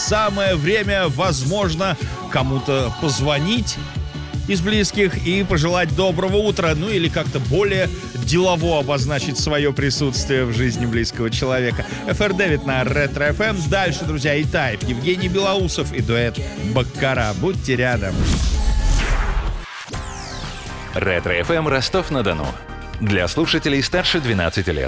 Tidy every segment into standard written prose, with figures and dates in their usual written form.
самое время, возможно, кому-то позвонить из близких и пожелать доброго утра, ну или как-то более делово обозначить свое присутствие в жизни близкого человека. FR9 на Ретро FM. Дальше, друзья, и Тайп, Евгений Белоусов и дуэт Баккара. Будьте рядом. Ретро FM Ростов-на-Дону. Для слушателей старше 12 лет.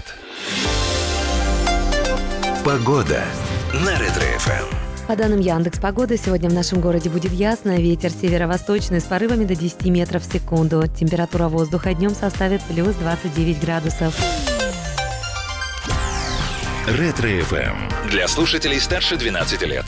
Погода на Ретро FM. По данным Яндекс.Погоды, сегодня в нашем городе будет ясно, ветер северо-восточный с порывами до 10 метров в секунду. Температура воздуха днем составит плюс 29 градусов. Ретро FM. Для слушателей старше 12 лет.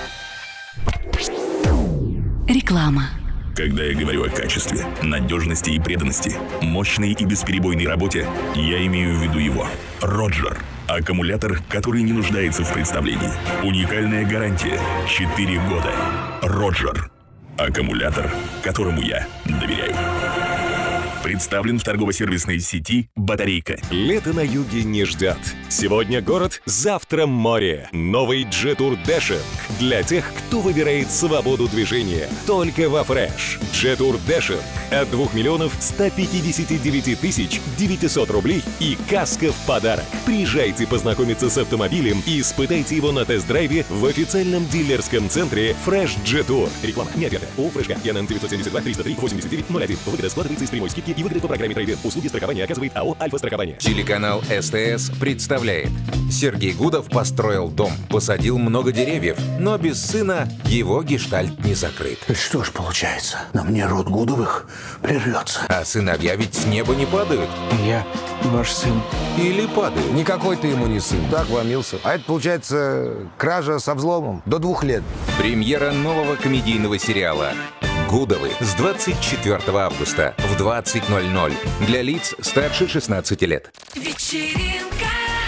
Реклама. Когда я говорю о качестве, надежности и преданности, мощной и бесперебойной работе, я имею в виду его. Роджер. Аккумулятор, который не нуждается в представлении. Уникальная гарантия. 4 года. Роджер. Аккумулятор, которому я доверяю. Представлен в торгово-сервисной сети «Батарейка». Лето на юге не ждет. Сегодня город, завтра море. Новый Jetour Dashing для тех, кто выбирает свободу движения. Только во Фреш. Jetour Dashing от 2 миллионов 159 тысяч 900 рублей и каска в подарок. Приезжайте познакомиться с автомобилем и испытайте его на тест-драйве в официальном дилерском центре Fresh Jetour. Реклама не ответа. ООО «Фрешка». ЯНН 972-303-8901. Выгода складывается из прямой скидки и выгоды по программе трейд-ин. Услуги страхования оказывает АО «Альфа-страхование». Телеканал СТС представляет. Сергей Гудов построил дом, посадил много деревьев, но без сына его гештальт не закрыт. Что ж получается, на мне род Гудовых прервется. А сыновья ведь с неба не падают. Я ваш сын. Или падают. Никакой ты ему не сын. Так вломился. А это, получается, кража со взломом. До 2 лет. Премьера нового комедийного сериала «Гудовы» с 24 августа в 20:00 для лиц старше 16 лет. Вечеринка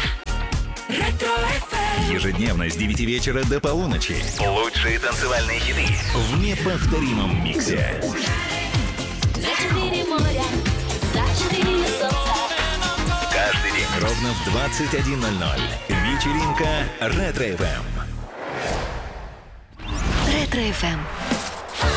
Ретро-ФМ. Ежедневно с 9 вечера до полуночи. Лучшие танцевальные хиты в неповторимом миксе. За 4 моря, за 4 солнца. Каждый день ровно в 21:00. Вечеринка Ретро-ФМ. Ретро-ФМ.